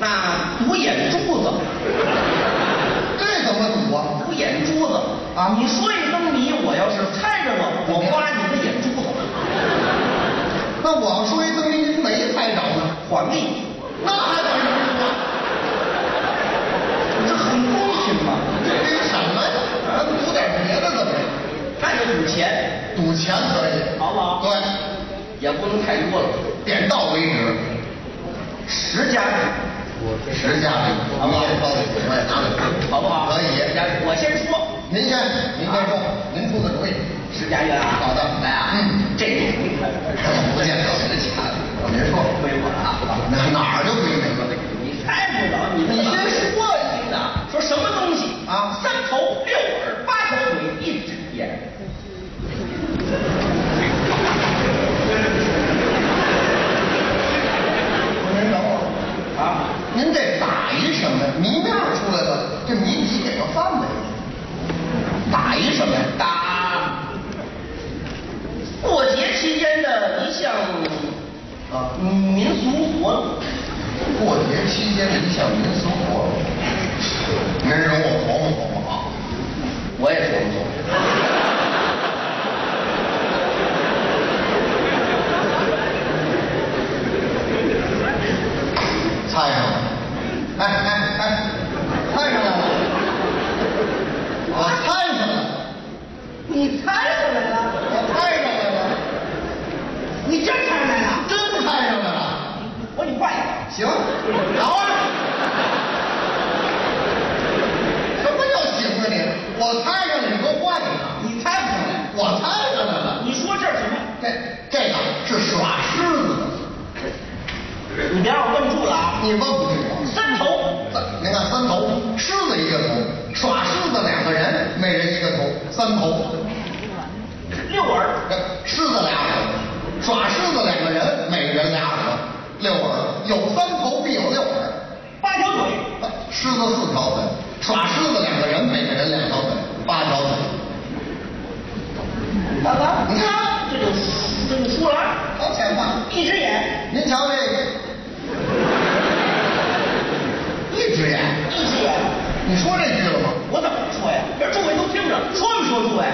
那赌眼珠子， 这怎么赌啊？ 赌眼珠子啊！你说一灯谜，我要是猜着了，我刮你的眼珠子。 那我要说一灯谜，您没猜着呢， 还命， 那还等什么？ 这很公平嘛。 这什么呀？咱赌点别的怎么样？ 那就赌钱， 赌钱可以， 好不好？ 对， 也不能太多了， 点到为止。 10家制 10家制， 好不好？ 你也到底，我也拿得住， 好不好？ 可以。 10家制，我先说。 您先说，您出的主意。 10家院啊。 好的， 来啊。这个不见得。 不见得 10钱， 您说归我了啊。 哪儿就归哪个？ 你猜不着，你先说听的，说什么东西啊？3头6耳8条腿1只眼。 您等会儿啊，您这打一什么呀？谜面出来了，这谜底给个范围。打一什么呀？ 打过节期间的一项民俗活动。 过节期间的一项民俗活动，您容我琢磨琢磨啊。 我也琢磨琢磨。 猜上了，哎，猜上来了，我猜上了， 你猜上来了？ 我猜上来了， 你真猜上来了？ 真猜上来了。 我给你换一个。 行，好啊。什么叫行啊你？我猜上了，你给我换一个。 你猜不上来？ 我猜上来了。 你说这是什么？ 这个是耍狮子的。 你别让我问住了啊！ 你问不住我。 3头， 您看3头，狮子一个头，耍狮子2个人，每人一个头，3头。 6耳， 狮子2耳，耍狮子2个人，每人2耳，6耳，有3头必有6耳。 8条腿， 狮子4条腿，耍狮子2个人，每个人2条腿，8条腿。 看看， 你看， 这就输了。 掏钱吧。 1只眼， 您瞧这个，1只眼 ，1只眼。 你说这句了吗？ 我怎么说呀？这诸位都听着，说没说诸位？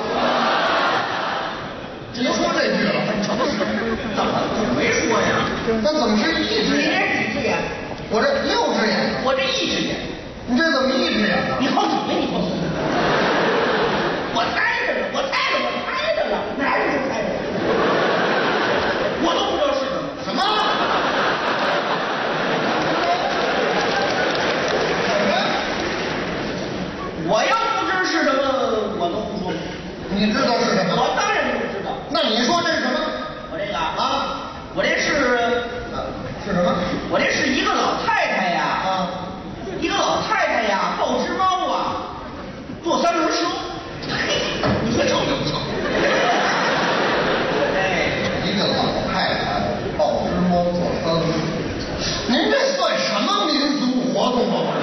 只说这句了， 很诚实。怎么没说呀？ 那怎么是1只你眼？ 这几只眼？ 我这6只眼， 我这1只眼。 你这怎么1只眼呢？ 你好几个？你好几个？我猜着呢，我猜着呢，哪有不猜着？我都不知道是什么。 什么？ 我要不知是什么，我都不说。 你知道是什么？ 我当然不知道。 那你说这是什么？ 我这个啊，我这是什么？ 我这是一个老太太呀，一个老太太呀，抱只猫啊，坐3轮车。嘿，你说臭不臭？哎， 一个老太太抱只猫坐3轮，您这算什么民俗活动啊？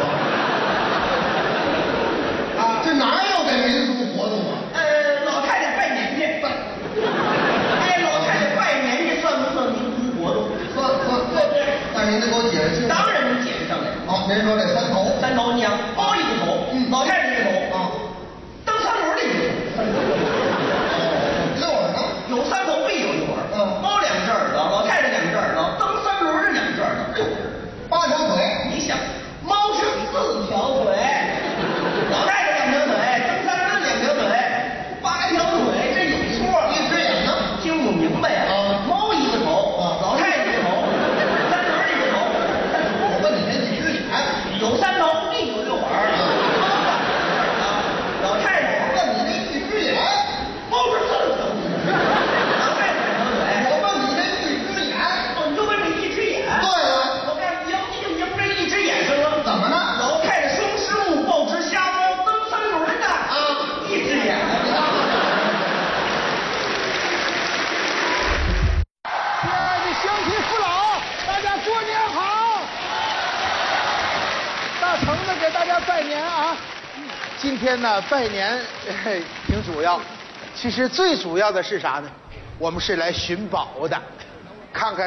这哪有这民俗活动啊？ 老太太拜年去。老太太拜年去算不算民俗活动？ 算，对不对？那您得给我解释清楚。 当然能解释上来。 好，您说这3头 ，3头你想猫一个头，老太太一个头啊， 蹬3轮的一个头。 6耳呢？ 有3头必有6耳。猫2只耳朵，老太太2只耳朵，蹬3轮的2只耳朵，6耳 ，8条腿。 你想，猫是4条腿，老太太2条腿，蹬3轮2条腿，8条腿，这有错。 1只眼呢？ 听不明白呀？猫一个头，老太太一个头，3轮一个头。 我问你这几只眼？ 有3头必有6耳。老太太， 我问你这1只眼？ 猫是4条腿，老太太2条腿。 我问你这1只眼？ 你就问这1只眼？ 对了， 我告诉你，赢你就赢这1只眼上了。 怎么呢？ 老太太双狮目，抱只瞎猫，蹬3轮的1只眼。 亲爱的乡亲父老，大家过年好！大橙子给大家拜年啊！今天呢，拜年挺主要，其实最主要的是啥呢？我们是来寻宝的，看看。